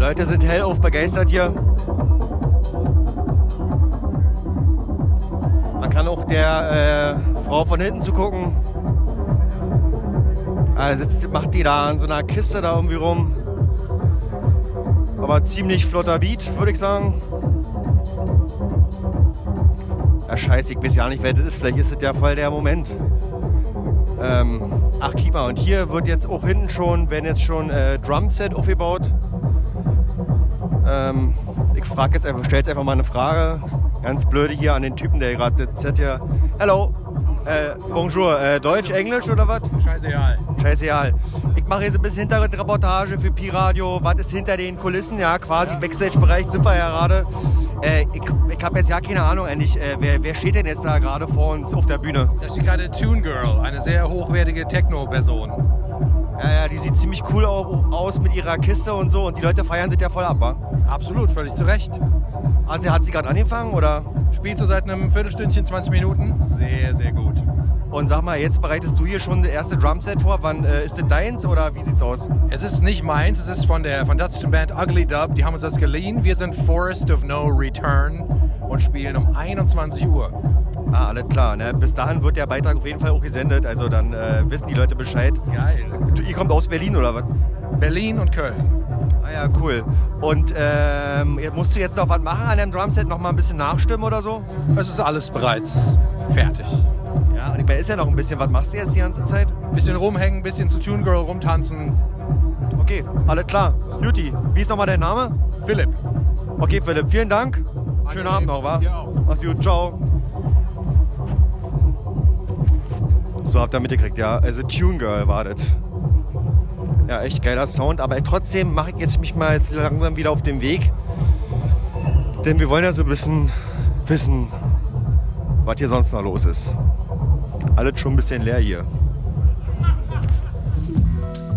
Leute sind hellauf begeistert hier. Man kann auch der Frau von hinten zugucken. Macht die da an so einer Kiste da irgendwie rum. Aber ziemlich flotter Beat, würde ich sagen. Ja, scheiße, ich weiß ja nicht, wer das ist. Vielleicht ist es ja voll der Moment. Ach, Keeper. Und hier wird jetzt auch hinten werden jetzt schon Drumset aufgebaut. Ich frage jetzt einfach, stell jetzt einfach mal eine Frage. Ganz blöde hier an den Typen, der gerade das Set hier. Hello. Bonjour. Deutsch, Englisch oder was? Scheißegal. Scheißegal. Ich mache jetzt ein bisschen Hintergrundreportage für Pi-Radio. Was ist hinter den Kulissen? Ja, quasi Backstage-Bereich sind wir ja gerade. Ich habe jetzt ja keine Ahnung eigentlich. Wer steht denn jetzt da gerade vor uns auf der Bühne? Da steht gerade Tune Girl, eine sehr hochwertige Techno-Person. Ja, die sieht ziemlich cool aus mit ihrer Kiste und so. Und die Leute feiern sich ja voll ab, wa? Absolut, völlig zu Recht. Also hat sie gerade angefangen, oder? Spielst du seit einem Viertelstündchen, 20 Minuten? Sehr, sehr gut. Und sag mal, jetzt bereitest du hier schon das erste Drumset vor. Wann ist das deins oder wie sieht's aus? Es ist nicht meins, es ist von der fantastischen Band Ugly Dub. Die haben uns das geliehen. Wir sind Forest of No Return und spielen um 21 Uhr. Ah, alles klar. Ne? Bis dahin wird der Beitrag auf jeden Fall auch gesendet. Also dann wissen die Leute Bescheid. Geil. Ihr kommt aus Berlin oder was? Berlin und Köln. Ah ja, cool. Und musst du jetzt noch was machen an deinem Drumset? Noch mal ein bisschen nachstimmen oder so? Es ist alles bereits fertig. Ja, und ist ja noch ein bisschen. Was machst du jetzt die ganze Zeit? Bisschen rumhängen, bisschen zu Tune Girl rumtanzen. Okay, alles klar. Juti, wie ist nochmal dein Name? Philipp. Okay, Philipp, vielen Dank. Schönen Abend noch, wa? Dir auch. Mach's gut, ciao. So, habt ihr mitgekriegt, ja. Also Tune Girl war das. Ja, echt geiler Sound, aber trotzdem mache ich mich mal jetzt langsam wieder auf den Weg. Denn wir wollen ja so ein bisschen wissen, was hier sonst noch los ist. Alles schon ein bisschen leer hier.